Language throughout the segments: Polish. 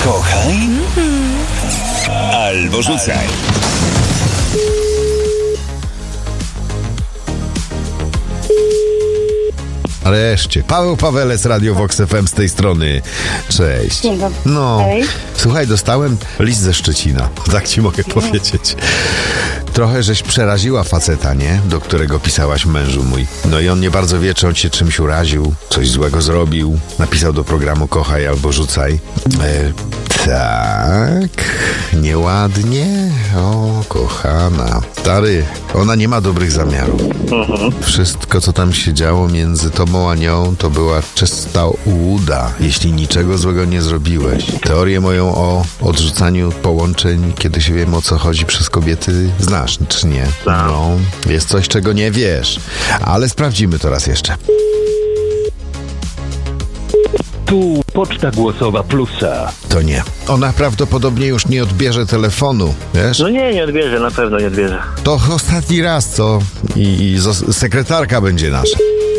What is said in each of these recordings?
Kochaj albo rzucaj. Nareszcie. Paweł Pawelec, Radio Vox FM z tej strony. Cześć. Dzień dobry. No, Hej. słuchaj, dostałem list ze Szczecina. Tak ci mogę powiedzieć. Trochę żeś przeraziła faceta, nie? Do którego pisałaś mężu mój. No i on nie bardzo wie, czy on cię czymś uraził, coś złego zrobił. Napisał do programu Kochaj albo rzucaj. Tak, nieładnie. O, kochana. Stary, ona nie ma dobrych zamiarów. Wszystko, co tam się działo między tobą a nią, to była czysta ułuda, jeśli niczego złego nie zrobiłeś. Teorię moją o odrzucaniu połączeń, kiedy się wiem, o co chodzi, przez kobiety, znasz, czy nie? No, jest coś, czego nie wiesz, ale sprawdzimy to raz jeszcze. Tu Poczta Głosowa Plusa. To nie. Ona prawdopodobnie już nie odbierze telefonu, wiesz? No nie odbierze, na pewno nie odbierze. To ostatni raz, co? I sekretarka będzie nasza.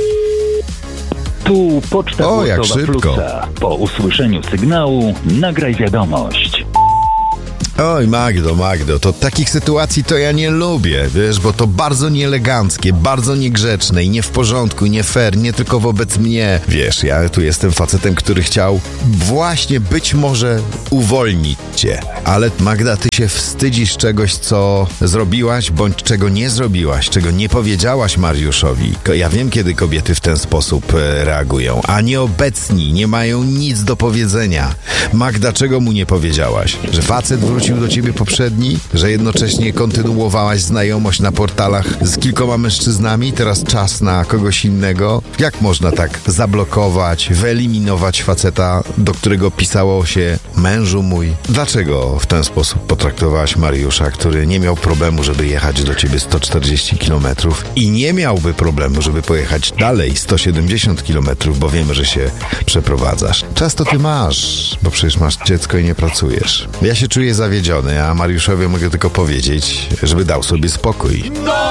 Tu Poczta O, jak Głosowa szybko. Plusa. Po usłyszeniu sygnału nagraj wiadomość. Oj, Magdo, to takich sytuacji to ja nie lubię, wiesz, bo to bardzo nieeleganckie, bardzo niegrzeczne i nie w porządku, nie fair, nie tylko wobec mnie. Wiesz, ja tu jestem facetem, który chciał właśnie być może uwolnić cię, ale Magda, ty się wstydzisz czegoś, co zrobiłaś, bądź czego nie zrobiłaś, czego nie powiedziałaś Mariuszowi. Ja wiem, kiedy kobiety w ten sposób reagują, a nieobecni nie mają nic do powiedzenia. Magda, czego mu nie powiedziałaś? Że facet wrócił do ciebie poprzedni? Że jednocześnie kontynuowałaś znajomość na portalach z kilkoma mężczyznami? Teraz czas na kogoś innego? Jak można tak zablokować, wyeliminować faceta, do którego pisało się mężu mój? Dlaczego w ten sposób potraktowałaś Mariusza, który nie miał problemu, żeby jechać do ciebie 140 km i nie miałby problemu, żeby pojechać dalej 170 km, bo wiemy, że się przeprowadzasz. Czas to ty masz, bo przecież masz dziecko i nie pracujesz. Ja się czuję zawiedziony, a Mariuszowi mogę tylko powiedzieć, żeby dał sobie spokój.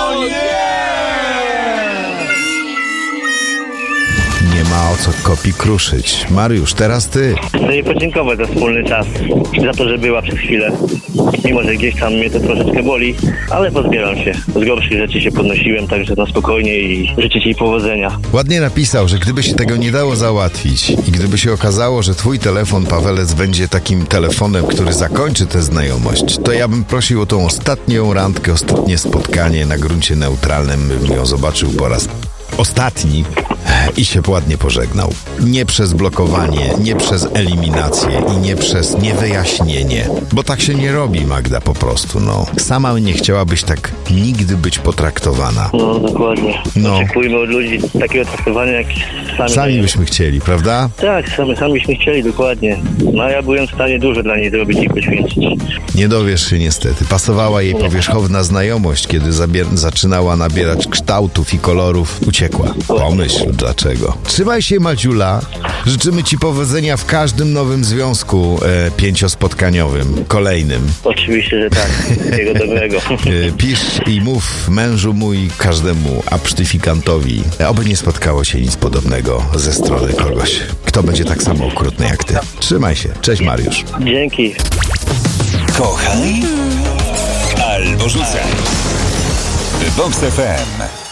Nie ma o co kopi kruszyć. Mariusz, teraz ty. Chcę jej podziękować za wspólny czas, za to, że była przez chwilę. Mimo, że gdzieś tam mnie to troszeczkę boli, ale pozbieram się. Z gorszych rzeczy się podnosiłem, także na spokojnie i życzę ci powodzenia. Ładnie napisał, że gdyby się tego nie dało załatwić i gdyby się okazało, że twój telefon, Pawelec, będzie takim telefonem, który zakończy tę znajomość, to ja bym prosił o tą ostatnią randkę, ostatnie spotkanie na gruncie neutralnym, bym ją zobaczył po raz ostatni i się ładnie pożegnał. Nie przez blokowanie, nie przez eliminację i nie przez niewyjaśnienie. Bo tak się nie robi, Magda, po prostu, no. Sama nie chciałabyś tak nigdy być potraktowana. No, dokładnie. No. Oczekujmy od ludzi takiego traktowania, jak Sami byśmy chcieli, prawda? Tak, sami byśmy chcieli, dokładnie. No, a ja byłem w stanie dużo dla niej zrobić i poświęcić. Nie dowiesz się niestety. Pasowała jej powierzchowna znajomość, kiedy zaczynała nabierać kształtów i kolorów. Uciekła. Pomyśl dlaczego. Trzymaj się, Maciula. Życzymy ci powodzenia w każdym nowym związku pięciospodkaniowym, kolejnym. Oczywiście, że tak. Wszystkiego dobrego. Pisz i mów mężu mój każdemu absztyfikantowi. Oby nie spotkało się nic podobnego ze strony kogoś, kto będzie tak samo okrutny jak ty. Trzymaj się. Cześć, Mariusz. Dzięki. Kochaj albo rzucaj. Vox FM.